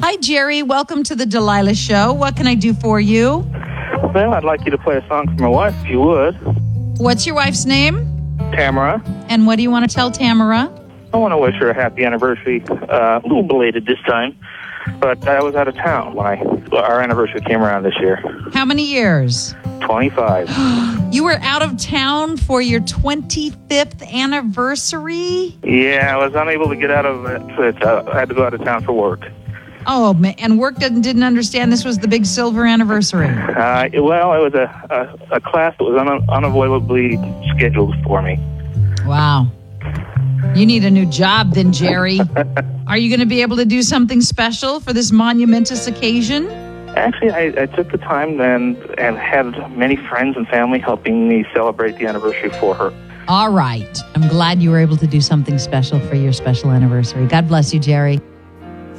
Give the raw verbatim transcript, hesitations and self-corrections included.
Hi, Jerry. Welcome to the Delilah Show. What can I do for you? Well, I'd like you to play a song for my wife, if you would. What's your wife's name? Tamara. And what do you want to tell Tamara? I want to wish her a happy anniversary. Uh, a little belated this time, but I was out of town when I our anniversary came around this year. How many years? twenty-five. You were out of town for your twenty-fifth anniversary? Yeah, I was unable to get out of it. Uh, I had to go out of town for work. Oh, man. And work didn't, didn't understand this was the big silver anniversary. Uh, well, it was a, a, a class that was un- unavoidably scheduled for me. Wow. You need a new job then, Jerry. Are you going to be able to do something special for this monumentous occasion? Actually, I, I took the time then and had many friends and family helping me celebrate the anniversary for her. All right. I'm glad you were able to do something special for your special anniversary. God bless you, Jerry.